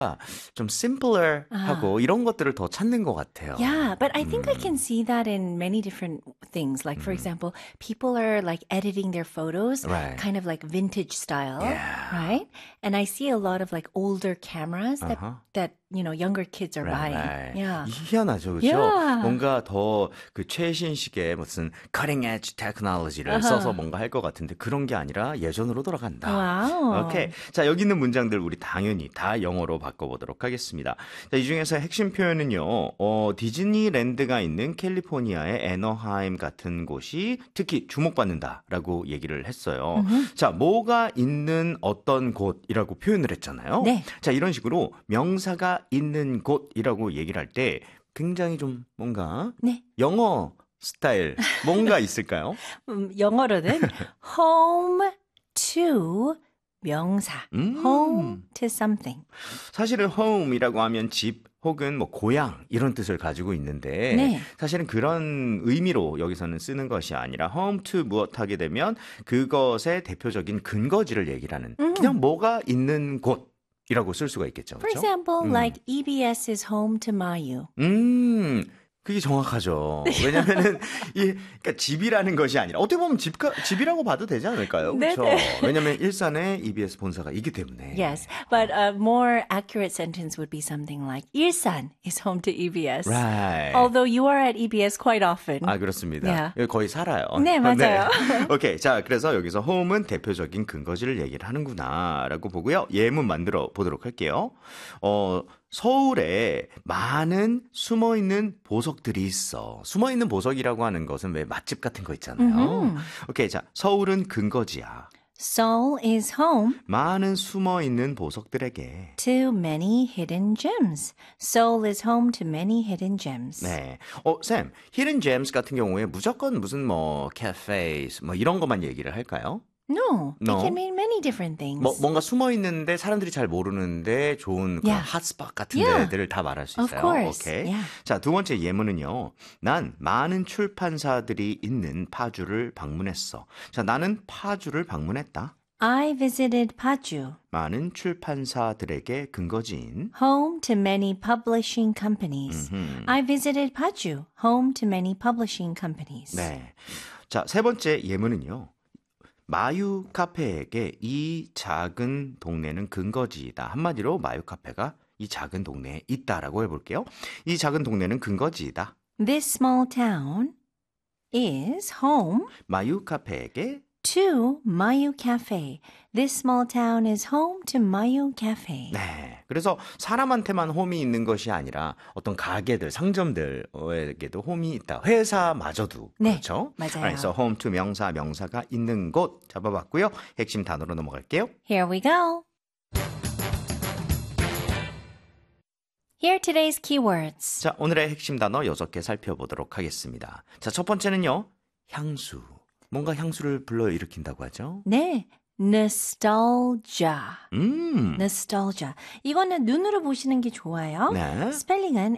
좀 simpler 하고 이런 것들을 더 찾는 것 같아요. Yeah, but I think I can see that in many different things. Like, for example, people are like editing their photos Right. kind of like vintage style, Yeah. right? And I see a lot of like older cameras that younger kids are buying. Right. Yeah. 희한하죠, 그렇죠? Yeah. 뭔가 더 그 최신식의 무슨 cutting edge technology를 써서 뭔가 할 것 같은데 그런 게 아니라 예전으로 돌아간다. 와우. 오케이. 자, 여기 있는 문장들 우리 당연히 다 영어로 바꿔보도록 하겠습니다. 자, 이 중에서 핵심 표현은요, 디즈니랜드가 있는 캘리포니아의 애너하임 같은 곳이 특히 주목받는다라고 얘기를 했어요. 자, 뭐가 있는 어떤 곳이라고 표현을 했잖아요. 네. 자, 이런 식으로 명사가 있는 곳이라고 얘기를 할 때 굉장히 좀 뭔가 네. 영어 스타일 뭔가 있을까요? 영어로는 home to 명사. home to something. 사실은 home이라고 하면 집 혹은 뭐 고향 이런 뜻을 가지고 있는데 네. 사실은 그런 의미로 여기서는 쓰는 것이 아니라 home to 무엇 하게 되면 그것의 대표적인 근거지를 얘기를 하는 그냥 뭐가 있는 곳이라고 쓸 수가 있겠죠. For 그렇죠? example, like EBS is home to Mayu. 그게 정확하죠. 왜냐면은 그러니까 집이라는 것이 아니라 어떻게 보면 집이라고 봐도 되지 않을까요? 그렇죠. 왜냐면 일산에 EBS 본사가 있기 때문에. Yes, but a more accurate sentence would be something like 일산 is home to EBS. Right. Although you are at EBS quite often. 아, 그렇습니다. Yeah. 여기 거의 살아요. 네, 맞아요. 오케이. 자, 그래서 여기서 home은 대표적인 근거지를 얘기를 하는구나라고 보고요. 예문 만들어 보도록 할게요. 서울에 많은 숨어있는 보석들이 있어. 숨어있는 보석이라고 하는 것은 왜 맛집 같은 거 있잖아요. 오케이, 자, 서울은 근거지야. Seoul is home 많은 숨어있는 보석들에게. to many hidden gems. Seoul is home to many hidden gems. 네. 쌤, hidden gems 같은 경우에 무조건 무슨 뭐 cafes 뭐 이런 것만 얘기를 할까요? No, No. it can mean many different things. 뭔가 숨어 있는데 사람들이 잘 모르는데 좋은 그런 Yeah. 핫스팟 같은 Yeah. 데들을 다 말할 수 Of 있어요. course. 오케이. Yeah. 자, 두 번째 예문은요. 난 많은 출판사들이 있는 파주를 방문했어. 자, 나는 파주를 방문했다. I visited Paju, 많은 출판사들에게 근거지인 home to many publishing companies. I visited Paju, home to many publishing companies. 네. 자, 세 번째 예문은요. 마유 카페에게 이 작은 동네는 근거지이다. 한마디로 마유 카페가 이 작은 동네에 있다라고 해볼게요. 이 작은 동네는 근거지이다. This small town is home 마유 카페에게 to Mayu Cafe. This small town is home to Mayu Cafe. 네. 그래서 사람한테만 홈이 있는 것이 아니라 어떤 가게들, 상점들에게도 홈이 있다. 회사마저도. 네, 그렇죠? 맞아요. 그래서 home to 명사, 명사가 있는 곳 잡아봤고요. 핵심 단어로 넘어갈게요. Here we go. Here are today's keywords. 자, 오늘의 핵심 단어 6개 살펴보도록 하겠습니다. 자, 첫 번째는요. 향수. 뭔가 향수를 불러일으킨다고 하죠. 네, nostalgia. nostalgia. 이거는 눈으로 보시는 게 좋아요. 네. 스펠링은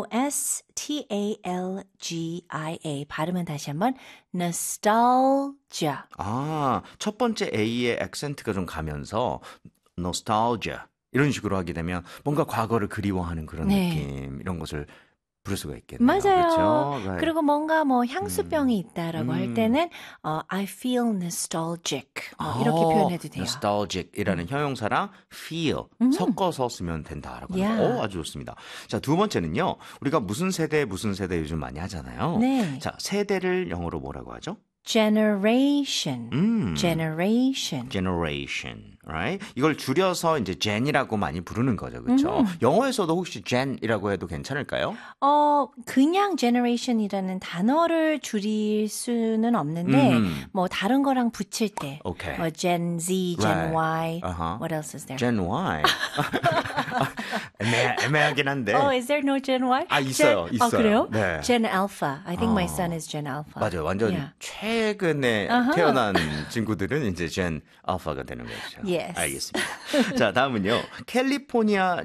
Nostalgia. 발음은 다시 한번 nostalgia. 아, 첫 번째 A의 액센트가 좀 가면서 nostalgia 이런 식으로 하게 되면 뭔가 과거를 그리워하는 그런 네. 느낌 이런 것을 부를 수가 있겠네요. 맞아요. 그렇죠? Right. 그리고 뭔가 뭐 향수병이 있다라고 할 때는 I feel nostalgic 이렇게 표현해도 돼요. nostalgic이라는 형용사랑 feel 섞어서 쓰면 된다라고 Yeah. 합니다. 아주 좋습니다. 자, 두 번째는요. 우리가 무슨 세대 요즘 많이 하잖아요. 네. 자, 세대를 영어로 뭐라고 하죠? generation. generation. generation, right? 이걸 줄여서 이제 gen이라고 많이 부르는 거죠, 그렇죠? 영어에서도 혹시 gen이라고 해도 괜찮을까요? 그냥 generation이라는 단어를 줄일 수는 없는데 뭐 다른 거랑 붙일 때 Okay. 뭐 Gen Z, Gen Right. Y. Uh-huh. What else is there? Gen Y. 애매하긴 한데. Oh, is there no Gen Y? 아, 있어요, Gen, 있어요. 그래요? 네. Gen Alpha. I think my son is Gen Alpha. 맞아요. 완전 Yeah. 최근에 태어난 친구들은 이제 Gen Alpha가 되는 거죠. Yes. 알겠습니다. 자, 다음은요. 캘리포니아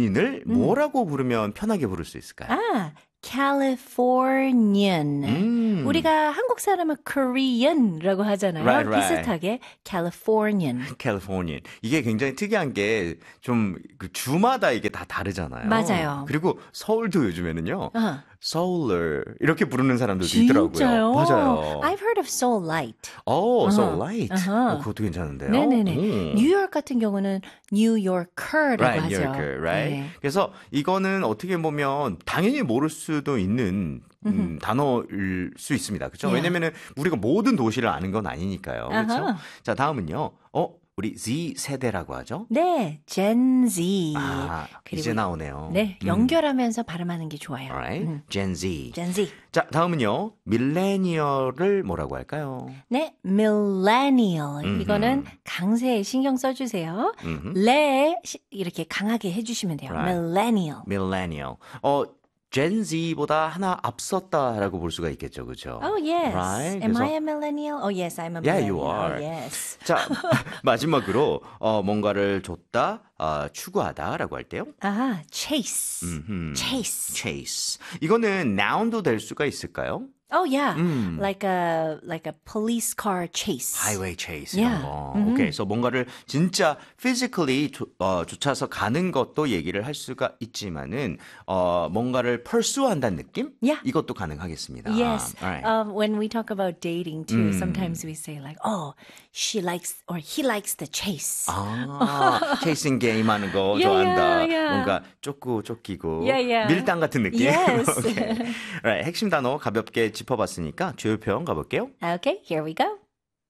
주민을 뭐라고 부르면 편하게 부를 수 있을까요? Californian. 우리가 한국 사람은 Korean라고 하잖아요. Right. 비슷하게 Californian. 캘리포니아. 이게 굉장히 특이한 게 좀 그 주마다 이게 다 다르잖아요. 맞아요. 그리고 서울도 요즘에는요. 어. 서울러 이렇게 부르는 사람들도 있더라고요. 진짜요? 맞아요. I've heard of Seoul Light. So light. 어허. 그것도 괜찮은데요. 네네네. 뉴욕 같은 경우는 New Yorker라고 Right, 하죠. New Yorker, right? 네. 그래서 이거는 어떻게 보면 당연히 모를 수도 있는 단어일 수 있습니다. 그렇죠? Yeah. 왜냐면은 우리가 모든 도시를 아는 건 아니니까요. 그렇죠? 아하. 자, 다음은요. 우리 Z 세대라고 하죠? 네, Gen Z. 그리고 이제 나오네요. 네, 연결하면서 발음하는 게 좋아요. Alright. Gen Z. Gen Z. 자, 다음은요. 밀레니얼을 뭐라고 할까요? 네, millennial. 이거는 강세에 신경 써주세요. 이렇게 강하게 해주시면 돼요. Right. millennial. 밀레니얼. Gen Z보다 하나 앞섰다라고 볼 수가 있겠죠. 그렇죠? Oh, yes. Right? Am 그래서- I a millennial? Oh, yes, I'm a Yeah, millennial. you are. Yes. 자, 마지막으로 뭔가를 줬다, 추구하다라고 할 때요. chase. chase. chase. 이거는 noun도 될 수가 있을까요? Oh, yeah. Like a police car chase. highway chase Yeah. 이런 거. 오케이. 그래서 뭔가를 진짜 physically 쫓아서 가는 것도 얘기를 할 수가 있지만은 뭔가를 pursue한다는 느낌? Yeah. 이것도 가능하겠습니다. Yes. Alright. When we talk about dating too, sometimes we say like, oh, she likes or he likes the chase. chasing game 하는 거 Yeah, 좋아한다. yeah. 뭔가 쫓기고 Yeah, yeah. 밀당 같은 느낌. Yes. 오케이. Alright, 핵심 단어 가볍게 짚어봤으니까 주요 표현 가볼게요. Okay, here we go.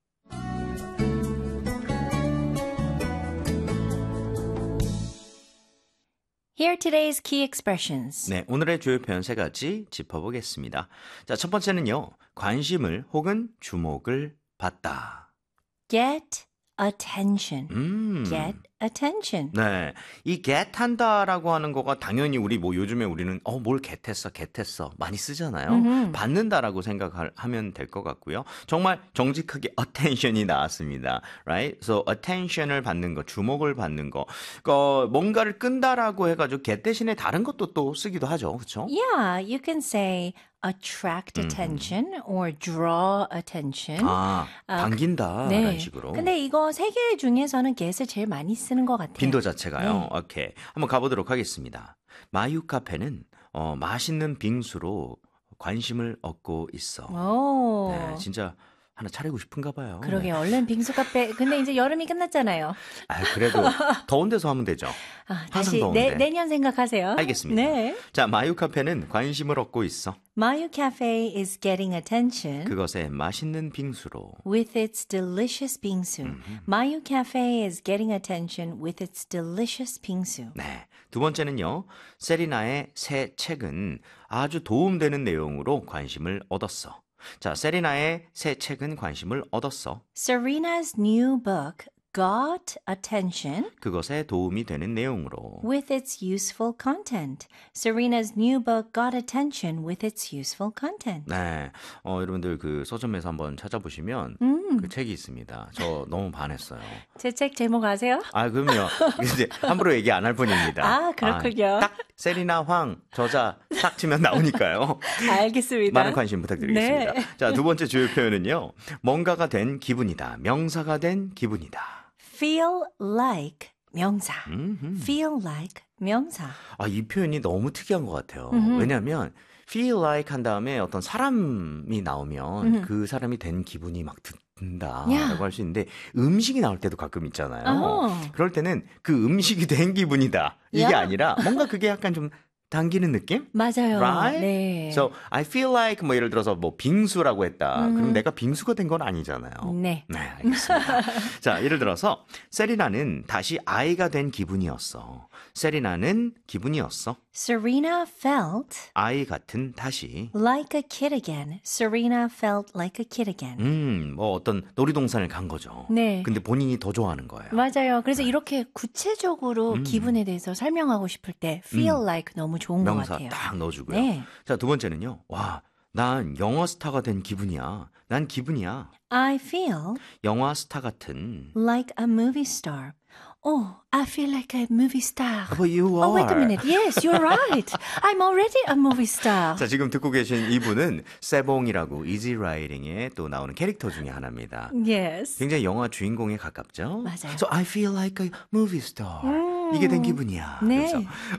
Here are today's key expressions. 네, 오늘의 주요 표현 세 가지 짚어보겠습니다. 자, 첫 번째는요. 관심을 혹은 주목을 받다. Get attention. 음. Get attention. 네. 이 get 한다라고 하는 거가 당연히 우리 뭐 요즘에 우리는 뭘 get했어 많이 쓰잖아요. 받는다라고 생각하면 될 것 같고요. 정말 정직하게 attention이 나왔습니다. Right? So attention을 받는 거, 주목을 받는 거. 뭔가를 끈다라고 해가지고 get 대신에 다른 것도 또 쓰기도 하죠. 그렇죠? Yeah, you can say attract attention or draw attention. 당긴다 네. 라는 식으로. 근데 이거 세 개 중에서는 get을 제일 많이 쓰는 것 같아요. 빈도 자체가요. 네. 오케이. 한번 가보도록 하겠습니다. 마유 카페는 맛있는 빙수로 관심을 얻고 있어. 오. 네, 진짜 하나 차리고 싶은가 봐요. 그러게요. 네. 얼른 빙수 카페. 근데 이제 여름이 끝났잖아요. 그래도 더운 데서 하면 되죠. 다시 더운데. 내년 생각하세요. 알겠습니다. 네. 자, 마유 카페는 관심을 얻고 있어. Mayu Cafe is getting attention 그것에 맛있는 빙수로. with its delicious 빙수. Mayu Cafe is getting attention with its delicious 빙수. 네. 두 번째는요. 세리나의 새 책은 아주 도움되는 내용으로 관심을 얻었어. 자, 세리나의 새 책은 관심을 얻었어. Serena's new book got attention 그것에 도움이 되는 내용으로. with its useful content. Serena's new book got attention with its useful content. 네, 여러분들 그 서점에서 한번 찾아보시면 그 책이 있습니다. 저 너무 반했어요. 제 책 제목 아세요? 그럼요. 이제 함부로 얘기 안 할 뿐입니다. 그렇군요. 딱 세리나 황 저자 딱 치면 나오니까요. 알겠습니다. 많은 관심 부탁드리겠습니다. 네. 자, 두 번째 주요 표현은요. 뭔가가 된 기분이다. 명사가 된 기분이다. feel like 명사. feel like 명사. 이 표현이 너무 특이한 것 같아요. 왜냐하면 feel like 한 다음에 어떤 사람이 나오면 그 사람이 된 기분이 막 든다라고 야. 할 수 있는데 음식이 나올 때도 가끔 있잖아요. 어. 그럴 때는 그 음식이 된 기분이다. 이게 야. 아니라 뭔가 그게 약간 좀 당기는 느낌? 맞아요. Right? 네. So I feel like 뭐 예를 들어서 뭐 빙수라고 했다. 그럼 내가 빙수가 된 건 아니잖아요. 네. 네, 알겠습니다. 자, 예를 들어서 세리나는 다시 아이가 된 기분이었어. 세리나는 기분이었어. Serena felt 아이 같은 다시. like a kid again. Serena felt like a kid again. 뭐 어떤 놀이동산을 간 거죠. 네. 근데 본인이 더 좋아하는 거예요. 맞아요. 그래서 이렇게 구체적으로 기분에 대해서 설명하고 싶을 때 feel like 너무 좋은 것 명사 같아요. 딱 넣어주고요. 네. 자, 두 번째는요. 와, 난 영화 스타가 된 기분이야. 난 기분이야. I feel 영화 스타 같은. like a movie star. Oh, I feel like a movie star. But you are. Oh, wait a minute. Yes, you're right. I'm already a movie star. 자, 지금 듣고 계신 이분은 세봉이라고 이지 라이딩에 또 나오는 캐릭터 중에 하나입니다. Yes. 굉장히 영화 주인공에 가깝죠? 맞아요. So I feel like a movie star. 이게 된 기분이야. 네. 그래서